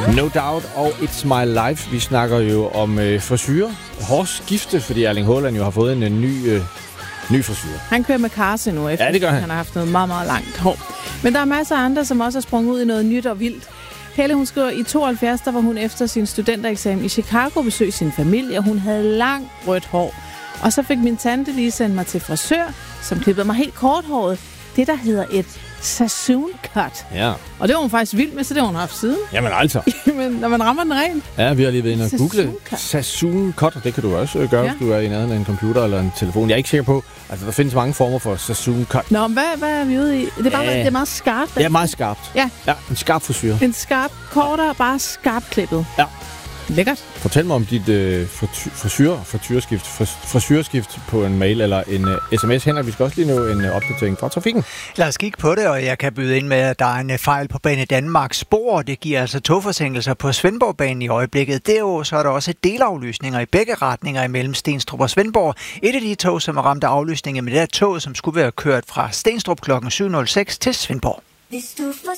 No Doubt og It's My Life. Vi snakker jo om frisyrer. Hårskifte, fordi Erling Haaland jo har fået en ny frisyr. Han kører med karse nu, efter det gør han. Han har haft noget meget, meget langt hår. Men der er masser af andre, som også er sprunget ud i noget nyt og vildt. Helle, hun skriver, i 72, der var hun efter sin studentereksamen i Chicago besøgte sin familie, og hun havde langt rødt hår. Og så fik min tante lige sendt mig til frisør, som klippede mig helt korthåret. Det, der hedder et Sassoon cut. Ja. Og det var hun faktisk vild med, så det har hun haft siden. Jamen altså. Men når man rammer den rent. Ja, vi har lige været inde og google Sassoon cut, og det kan du også gøre, hvis du er i nærheden af en computer eller en telefon. Jeg er ikke sikker på, altså der findes mange former for Sassoon cut. Nå, hvad er vi ude i? Det er, bare, det er meget skarpt. Det er meget skarpt. Ja. Ja, en skarp frisyr. En skarp, kortere, bare skarpt klippet. Ja. Lækkert. Fortæl mig om dit frisyrskift på en mail eller en sms. Henrik, vi skal også lige nå en opdatering fra trafikken. Lad os kigge på det, og jeg kan byde ind med, at der er en fejl på Bane Danmarks spor. Det giver altså togforsinkelser på Svendborgbanen i øjeblikket. Derudover så er der også delaflysninger i begge retninger imellem Stenstrup og Svendborg. Et af de tog, som er ramt af aflysninger med det her tog, som skulle være kørt fra Stenstrup kl. 7.06 til Svendborg. Hvis du får